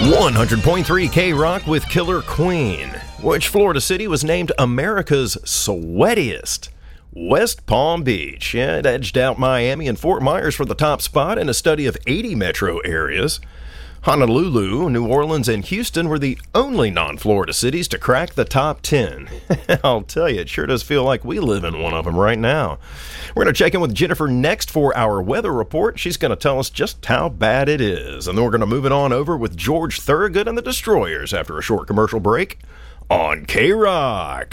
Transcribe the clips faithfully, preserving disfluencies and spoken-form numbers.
one hundred point three K-Rock with Killer Queen. Which Florida city was named America's sweatiest? West Palm Beach. Yeah, it edged out Miami and Fort Myers for the top spot in a study of eighty metro areas. Honolulu, New Orleans, and Houston were the only non-Florida cities to crack the top ten. I'll tell you, it sure does feel like we live in one of them right now. We're going to check in with Jennifer next for our weather report. She's going to tell us just how bad it is. And then we're going to move it on over with George Thorogood and the Destroyers after a short commercial break on K-Rock.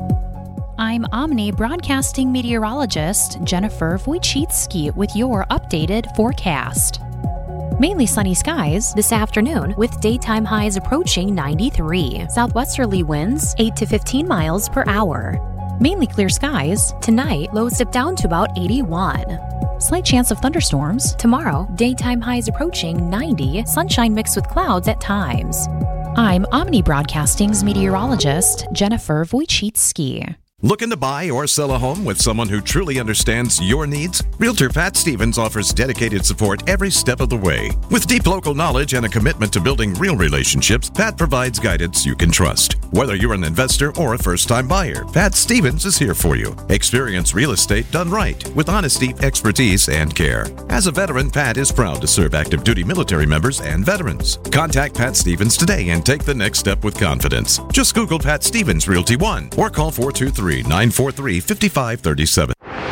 I'm Omni broadcasting meteorologist Jennifer Wojcicki with your updated forecast. Mainly sunny skies this afternoon with daytime highs approaching ninety-three. Southwesterly winds eight to fifteen miles per hour. Mainly clear skies. Tonight, lows dip down to about eighty-one. Slight chance of thunderstorms. Tomorrow, daytime highs approaching ninety. Sunshine mixed with clouds at times. I'm Omni Broadcasting's meteorologist Jennifer Wojcicki. Looking to buy or sell a home with someone who truly understands your needs? Realtor Pat Stevens offers dedicated support every step of the way. With deep local knowledge and a commitment to building real relationships, Pat provides guidance you can trust. Whether you're an investor or a first-time buyer, Pat Stevens is here for you. Experience real estate done right with honesty, expertise, and care. As a veteran, Pat is proud to serve active duty military members and veterans. Contact Pat Stevens today and take the next step with confidence. Just Google Pat Stevens Realty One or call four two three, nine four three, five five three seven.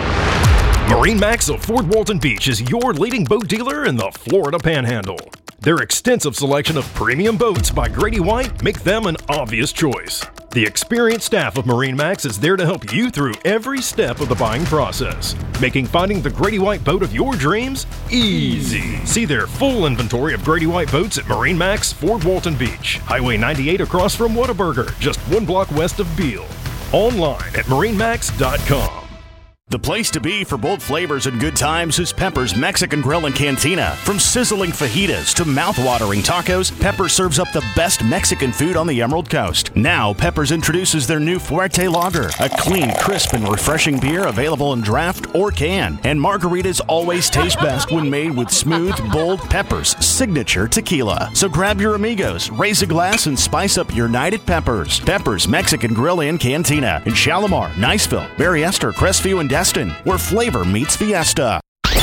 MarineMax of Fort Walton Beach is your leading boat dealer in the Florida Panhandle. Their extensive selection of premium boats by Grady White make them an obvious choice. The experienced staff of MarineMax is there to help you through every step of the buying process, making finding the Grady White boat of your dreams easy. See their full inventory of Grady White boats at MarineMax Fort Walton Beach, Highway ninety-eight across from Whataburger, just one block west of Beale. Online at marine max dot com. The place to be for bold flavors and good times is Pepper's Mexican Grill and Cantina. From sizzling fajitas to mouth-watering tacos, Pepper's serves up the best Mexican food on the Emerald Coast. Now, Pepper's introduces their new Fuerte Lager, a clean, crisp, and refreshing beer available in draft or can. And margaritas always taste best when made with smooth, bold Pepper's signature tequila. So grab your amigos, raise a glass, and spice up your night at Pepper's. Pepper's Mexican Grill and Cantina in Shalimar, Niceville, Berryester, Crestview, and Destin, where flavor meets fiesta.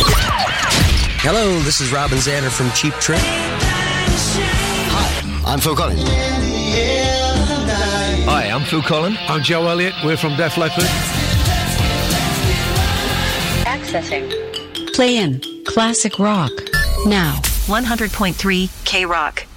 Hello, this is Robin Zander from Cheap Trick. Hi, I'm Phil Collins. Hi, I'm Phil Collins. I'm Joe Elliott. We're from Def Leppard. Accessing. Play in Classic Rock now. one hundred point three K-Rock.